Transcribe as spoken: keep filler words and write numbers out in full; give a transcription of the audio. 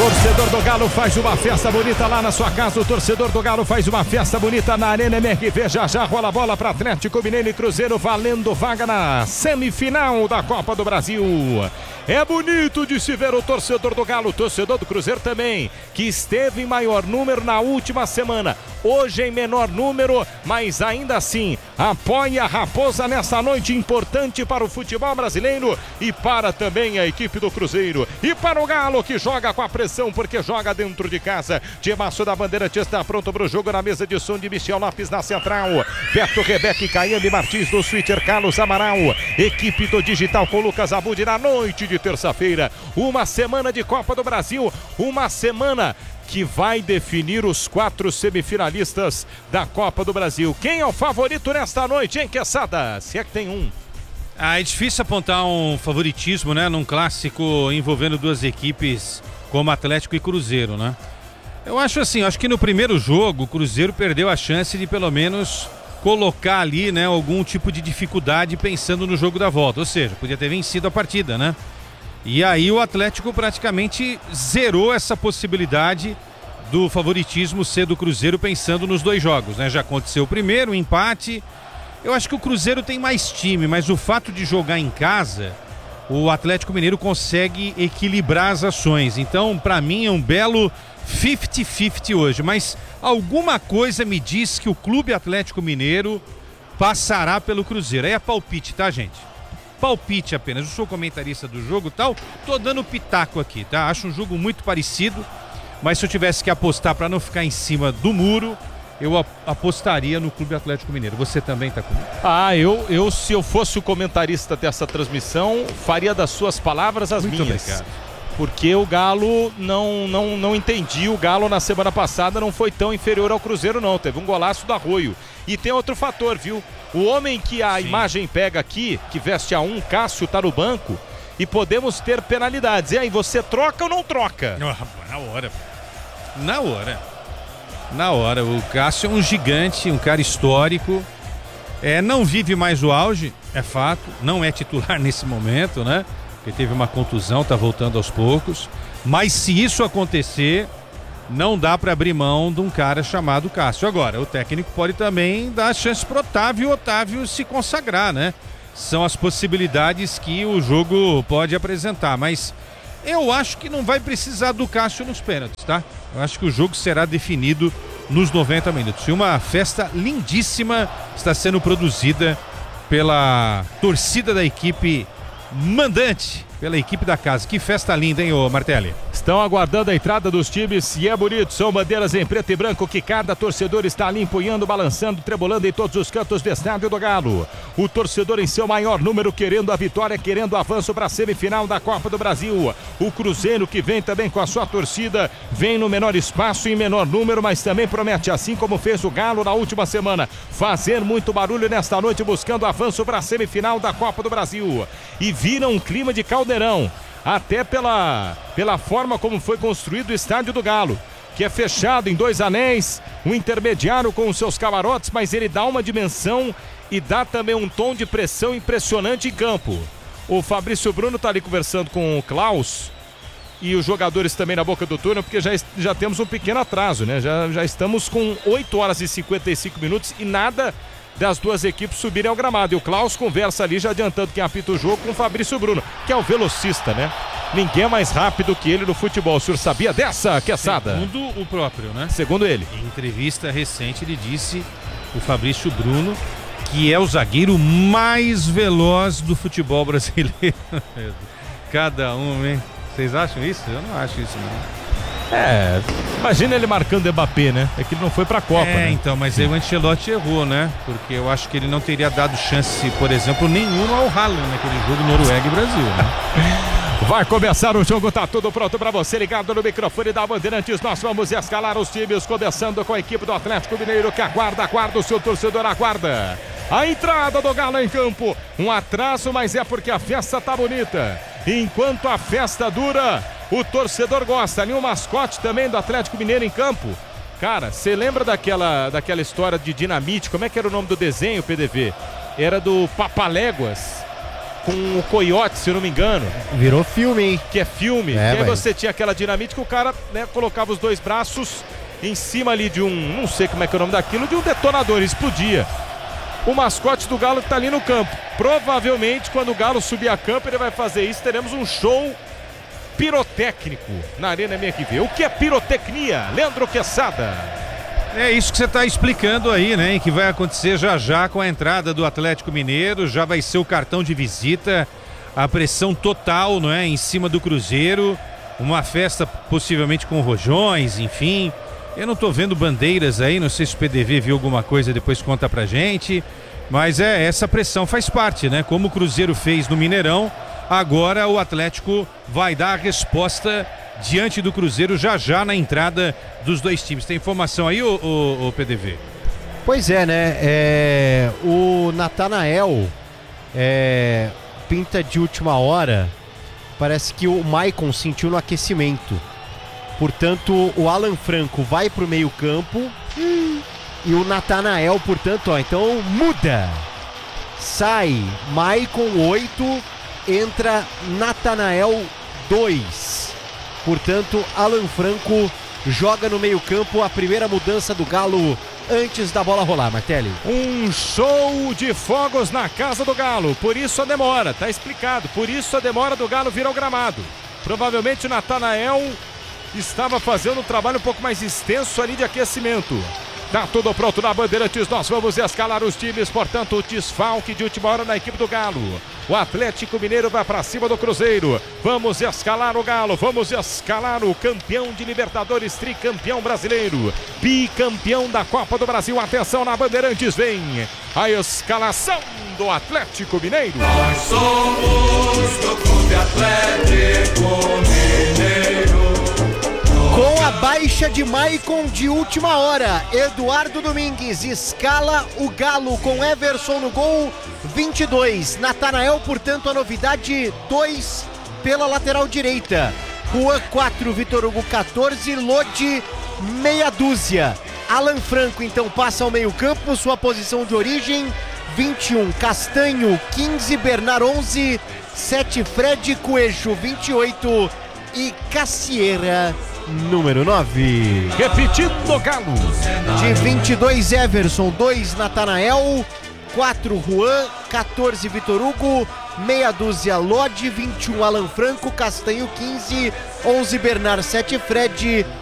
torcedor do Galo faz uma festa bonita lá na sua casa. O torcedor do Galo faz uma festa bonita na Arena M R V. Já já rola a bola para Atlético Mineiro e Cruzeiro, valendo vaga na semifinal da Copa do Brasil. É bonito de se ver o torcedor do Galo, o torcedor do Cruzeiro também, que esteve em maior número na última semana. Hoje em menor número, mas ainda assim apoia a Raposa nessa noite importante para o futebol brasileiro e para também a equipe do Cruzeiro. E para o Galo, que joga com a pressão porque joga dentro de casa. Timaço da Bandeirante está pronto para o jogo na mesa de som de Michel Lopes na central. Beto, Rebeca e Caiane Martins do Switcher, Carlos Amaral. Equipe do Digital com Lucas Abud na noite de terça-feira. Uma semana de Copa do Brasil, uma semana que vai definir os quatro semifinalistas da Copa do Brasil. Quem é o favorito nesta noite, hein, Quesada? Se é que tem um. Ah, é difícil apontar um favoritismo, né, num clássico envolvendo duas equipes como Atlético e Cruzeiro, né? Eu acho assim, acho que no primeiro jogo o Cruzeiro perdeu a chance de pelo menos colocar ali, né, algum tipo de dificuldade pensando no jogo da volta, ou seja, podia ter vencido a partida, né? E aí o Atlético praticamente zerou essa possibilidade do favoritismo ser do Cruzeiro pensando nos dois jogos, né? Já aconteceu o primeiro, o empate. Eu acho que o Cruzeiro tem mais time, mas o fato de jogar em casa, o Atlético Mineiro consegue equilibrar as ações. Então, para mim, é um belo cinquenta cinquenta hoje. Mas alguma coisa me diz que o Clube Atlético Mineiro passará pelo Cruzeiro. Aí é palpite, tá, gente? Palpite apenas. Eu sou comentarista do jogo e tal, tô dando pitaco aqui, tá? Acho um jogo muito parecido, mas se eu tivesse que apostar para não ficar em cima do muro, eu apostaria no Clube Atlético Mineiro. Você também tá comigo? Ah, eu, eu se eu fosse o comentarista dessa transmissão, faria das suas palavras as muito minhas. Obrigado. Porque o Galo, não, não, não entendi, o Galo na semana passada não foi tão inferior ao Cruzeiro não, teve um golaço do Arroio. E tem outro fator, viu? O homem que a Sim. imagem pega aqui, que veste a um, Cássio, tá no banco, e podemos ter penalidades. E aí, você troca ou não troca? Na hora. Na hora. Na hora. O Cássio é um gigante, um cara histórico. É, não vive mais o auge, é fato. Não é titular nesse momento, né? Porque teve uma contusão, tá voltando aos poucos. Mas se isso acontecer, não dá para abrir mão de um cara chamado Cássio. Agora, o técnico pode também dar chance pro Otávio e o Otávio se consagrar, né? São as possibilidades que o jogo pode apresentar, mas eu acho que não vai precisar do Cássio nos pênaltis, tá? Eu acho que o jogo será definido nos noventa minutos. E uma festa lindíssima está sendo produzida pela torcida da equipe mandante, pela equipe da casa. Que festa linda, hein, ô Martelli? Estão aguardando a entrada dos times e é bonito, são bandeiras em preto e branco que cada torcedor está ali empunhando, balançando, trebolando em todos os cantos do estádio do Galo. O torcedor em seu maior número querendo a vitória, querendo o avanço para a semifinal da Copa do Brasil. O Cruzeiro, que vem também com a sua torcida, vem no menor espaço e em menor número, mas também promete, assim como fez o Galo na última semana, fazer muito barulho nesta noite buscando avanço para a semifinal da Copa do Brasil. E vira um clima de caldeirão, até pela, pela forma como foi construído o estádio do Galo, que é fechado em dois anéis, um intermediário com os seus camarotes, mas ele dá uma dimensão e dá também um tom de pressão impressionante em campo. O Fabrício Bruno está ali conversando com o Klaus e os jogadores também na boca do túnel, porque já, já temos um pequeno atraso, né? Já, já estamos com oito horas e cinquenta e cinco minutos e nada das duas equipes subirem ao gramado. E o Klaus conversa ali, já adiantando quem apita o jogo, com o Fabrício Bruno, que é o velocista, né? Ninguém é mais rápido que ele no futebol. O senhor sabia dessa, Quesada? Segundo o próprio, né? Segundo ele. Em entrevista recente, ele disse, o Fabrício Bruno, que é o zagueiro mais veloz do futebol brasileiro. Cada um, hein? Vocês acham isso? Eu não acho isso, não. É, imagina ele marcando o Mbappé, né? É que ele não foi pra Copa, É, né? então, mas aí o Ancelotti errou, né? Porque eu acho que ele não teria dado chance, por exemplo, nenhuma ao Haaland naquele jogo Noruega e Brasil, né? Vai começar o jogo, tá tudo pronto pra você, ligado no microfone da Bandeirantes. Nós vamos escalar os times, começando com a equipe do Atlético Mineiro, que aguarda, aguarda, o seu torcedor aguarda a entrada do Galo em campo. Um atraso, mas é porque a festa tá bonita. Enquanto a festa dura, o torcedor gosta. Ali o mascote também do Atlético Mineiro em campo. Cara, você lembra daquela, daquela história de dinamite? Como é que era o nome do desenho, P D V? Era do Papaléguas, com o Coyote, se eu não me engano. Virou filme, hein? Que é filme. É, e aí mas... você tinha aquela dinamite que o cara, né, colocava os dois braços em cima ali de um, não sei como é que é o nome daquilo, de um detonador, explodia. O mascote do Galo que tá ali no campo. Provavelmente, quando o Galo subir a campo, ele vai fazer isso. Teremos um show pirotécnico na Arena M R V. O que é pirotecnia? Leandro Quesada. É isso que você está explicando aí, né? Que vai acontecer já já com a entrada do Atlético Mineiro. Já vai ser o cartão de visita. A pressão total, não é? Em cima do Cruzeiro. Uma festa possivelmente com rojões, enfim. Eu não tô vendo bandeiras aí, não sei se o P D V viu alguma coisa, depois conta pra gente. Mas é, essa pressão faz parte, né? Como o Cruzeiro fez no Mineirão, agora o Atlético vai dar a resposta diante do Cruzeiro já já na entrada dos dois times. Tem informação aí, ô, ô, ô P D V? Pois é, né? É, o Natanael é, pinta de última hora. Parece que o Maicon sentiu no aquecimento. Portanto, o Alan Franco vai pro meio campo hum. e o Natanael, portanto, ó, então muda. Sai Maicon oito, entra Natanael dois. Portanto, Alan Franco joga no meio campo, a primeira mudança do Galo antes da bola rolar, Martelli. Um show de fogos na casa do Galo, por isso a demora, tá explicado, por isso a demora do Galo vir ao gramado. Provavelmente o Natanael estava fazendo um trabalho um pouco mais extenso ali de aquecimento. Tá tudo pronto na Bandeirantes, nós vamos escalar os times, portanto o desfalque de última hora na equipe do Galo. O Atlético Mineiro vai para cima do Cruzeiro. Vamos escalar o Galo, vamos escalar o campeão de Libertadores, tricampeão brasileiro, bicampeão da Copa do Brasil. Atenção na Bandeirantes, vem a escalação do Atlético Mineiro. Nós somos do Clube Atlético Mineiro. Com a baixa de Maicon de última hora, Eduardo Domingues escala o Galo com Everson no gol, vinte e dois. Natanael, portanto, a novidade, dois pela lateral direita. Juan, quatro. Vitor Hugo, quatorze. Lodi, meia dúzia. Alan Franco, então, passa ao meio campo, sua posição de origem, vinte e um. Castanho, quinze. Bernard, onze. sete. Fred, Coelho, vinte e oito. E Cassieira, número nove. Repetindo, Galo. De vinte e dois, Everson, dois. Natanael, quatro. Juan, quatorze. Vitor Hugo, meia dúzia. Lodi, vinte e um. Alan Franco. Castanho, quinze. onze. Bernard, sete. Fred.